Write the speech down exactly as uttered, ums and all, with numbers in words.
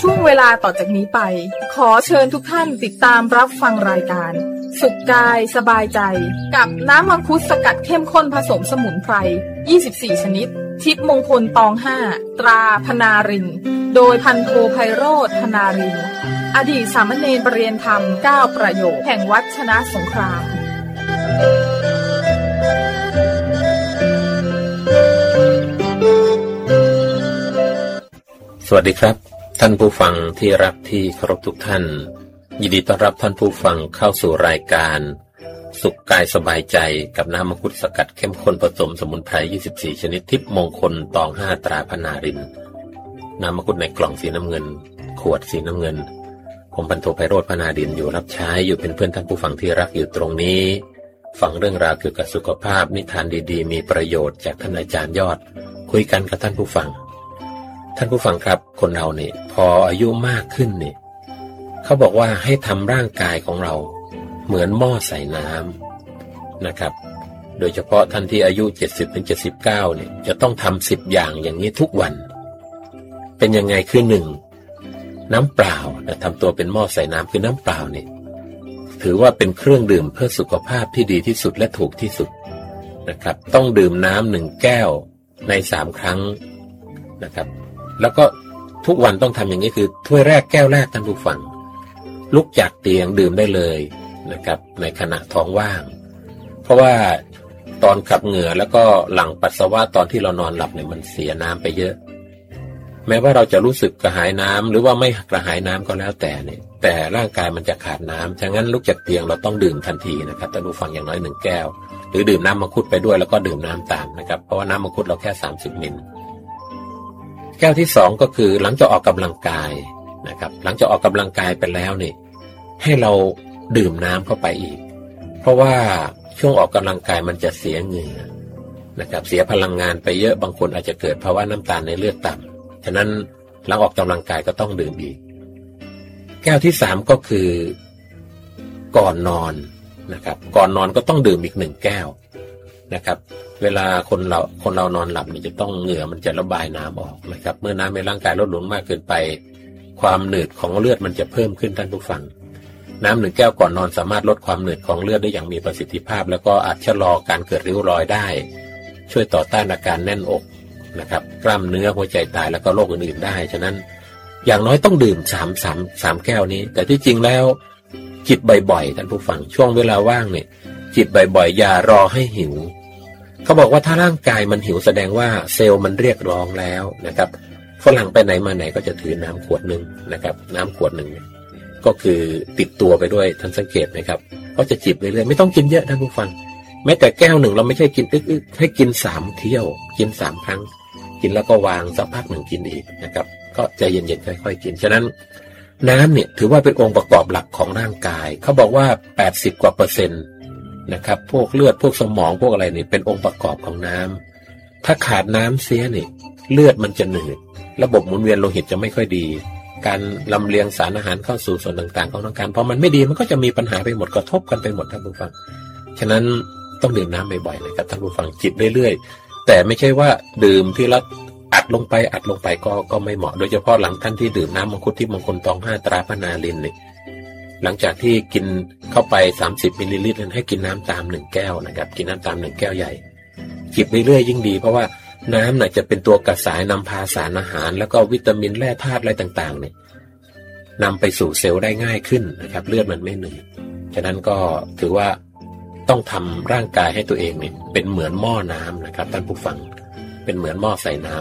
ช่วงเวลาต่อจากนี้ไปขอเชิญทุกท่านติดตามรับฟังรายการสุขกายสบายใจกับน้ำมังคุดสกัดเข้มข้นผสมสมุนไพรยี่สิบสี่ชนิดทิพย์มงคลตองห้าตราพนารินโดยพันโทไพโรจน์พนารินอดีตสามเณรประเรียนธรรมเก้าประโยคแห่งวัดชนะสงครามสวัสดีครับท่านผู้ฟังที่รักที่เคารพทุกท่านยินดีต้อนรับท่านผู้ฟังเข้าสู่รายการสุขกายสบายใจกับน้ำมังคุดสกัดเข้มข้นผสมสมุนไพรยี่สิบสี่ชนิดทิพย์มงคลตองห้าตราพนารินน้ำมังคุดในกล่องสีน้ำเงินขวดสีน้ำเงินผมพันโทไพโรจน์พนารินอยู่รับใช้อยู่เป็นเพื่อนท่านผู้ฟังที่รักอยู่ตรงนี้ฟังเรื่องราวเกี่ยวกับสุขภาพนิทานดีๆมีประโยชน์จากท่านอาจารย์ยอดคุยกันกับท่านผู้ฟังท่านผู้ฟังครับคนเราเนี่ยพออายุมากขึ้นเนี่ยเขาบอกว่าให้ทำร่างกายของเราเหมือนหม้อใส่น้ำนะครับโดยเฉพาะท่านที่อายุ เจ็ดสิบถึงเจ็ดสิบเก้า เนี่ยจะต้องทำสิบอย่างอย่างนี้ทุกวันเป็นยังไงคือหนึ่งน้ำเปล่านะทำตัวเป็นหม้อใส่น้ำคือน้ำเปล่าเนี่ยถือว่าเป็นเครื่องดื่มเพื่อสุขภาพที่ดีที่สุดและถูกที่สุดนะครับต้องดื่มน้ำหนึ่งแก้วในสามครั้งนะครับแล้วก็ทุกวันต้องทำอย่างนี้คือถ้วยแรกแก้วแรกท่านผู้ฟังลุกจากเตียงดื่มได้เลยนะครับในขณะท้องว่างเพราะว่าตอนขับเหงื่อแล้วก็หลั่งปัสสาวะตอนที่เรานอนหลับเนี่ยมันเสียน้ำไปเยอะแม้ว่าเราจะรู้สึกกระหายน้ำหรือว่าไม่กระหายน้ำก็แล้วแต่เนี่ยแต่ร่างกายมันจะขาดน้ำฉะนั้นลุกจากเตียงเราต้องดื่มทันทีนะครับท่านผู้ฟังอย่างน้อยหนึ่งแก้วหรือดื่มน้ำมังคุดไปด้วยแล้วก็ดื่มน้ำตามนะครับเพราะว่าน้ำมังคุดเราแค่สามสิบมิลแก้วที่สองก็คือหลังจากออกกำลังกายนะครับหลังจากออกกำลังกายไปแล้วนี่ให้เราดื่มน้ำเข้าไปอีกเพราะว่าช่วงออกกำลังกายมันจะเสียเหงื่อนะครับเสียพลังงานไปเยอะบางคนอาจจะเกิดภาวะน้ำตาลในเลือดต่ำฉะนั้นหลังออกกำลังกายก็ต้องดื่มอีกแก้วที่สามก็คือก่อนนอนนะครับก่อนนอนก็ต้องดื่มอีกหนึ่งแก้วนะครับเวลาคนเราคนเรานอนหลับนี่จะต้องเหงื่อมันจะระบายน้ำออกนะครับเมื่อน้ำในร่างกายลดลงมากเกินไปความหนืดของเลือดมันจะเพิ่มขึ้นท่านผู้ฟังน้ำหนึ่งแก้วก่อนนอนสามารถลดความหนืดของเลือดได้อย่างมีประสิทธิภาพแล้วก็อาจชะลอการเกิดริ้วรอยได้ช่วยต่อต้านอาการแน่นอกนะครับกล้ามเนื้อหัวใจตายแล้วก็โรคอื่นๆได้ฉะนั้นอย่างน้อยต้องดื่มสาม สาม สามแก้วนี้แต่ที่จริงแล้วจิบบ่อยๆท่านผู้ฟังช่วงเวลาว่างเนี่ยจิบบ่อยๆอย่ารอให้หิวเขาบอกว่าถ้าร่างกายมันหิวแสดงว่าเซลล์มันเรียกร้องแล้วนะครับฝรั่งไปไหนมาไหนก็จะถือน้ำขวดหนึ่งนะครับน้ำขวดหนึ่งก็คือติดตัวไปด้วยท่านสังเกตไหมครับก็จะจิบเรื่อยๆไม่ต้องกินเยอะท่านผู้ฟังแม้แต่แก้วหนึ่งเราไม่ใช่กินอึกๆให้กินสามเที่ยวกินสามครั้งกินแล้วก็วางสักพักหนึ่งกินอีกนะครับก็ใจเย็นๆค่อยๆกินฉะนั้นน้ำเนี่ยถือว่าเป็นองค์ประกอบหลักของร่างกายเขาบอกว่าแปดสิบกว่าเปอร์เซ็นต์นะครับพวกเลือดพวกสมองพวกอะไรนี่เป็นองค์ประกอบของน้ำถ้าขาดน้ำเสียนี่เลือดมันจะหนืดระบบหมุนเวียนโลหิตจะไม่ค่อยดีการลำเลียงสารอาหารเข้าสู่ส่วนต่างๆของร่างกายพอมันไม่ดีมันก็จะมีปัญหาไปหมดกระทบกันไปหมดท่านผู้ฟังฉะนั้นต้องดื่มน้ำบ่อยๆนะครับท่านผู้ฟังจิบเรื่อยๆแต่ไม่ใช่ว่าดื่มที่ละอัดลงไปอัดลงไปก็ก็ไม่เหมาะโดยเฉพาะหลังท่านที่ดื่มน้ำมังคุดที่มงคลตองห้าตราพนารินนี่หลังจากที่กินเข้าไปสามสิบมิลลิลิตรให้กินน้ำตามหนึ่งแก้วนะครับกินน้ำตามหนึ่งแก้วใหญ่จิบเรื่อยๆยิ่งดีเพราะว่าน้ำน่ะจะเป็นตัวกระสายนำพาสารอาหารแล้วก็วิตามินแร่ธาตุอะไรต่างๆเนี่ยนำไปสู่เซลล์ได้ง่ายขึ้นนะครับเลือดมันไม่หนืดฉะนั้นก็ถือว่าต้องทำร่างกายให้ตัวเองเนี่ยเป็นเหมือนหม้อน้ำนะครับท่านผู้ฟังเป็นเหมือนหม้อใส่น้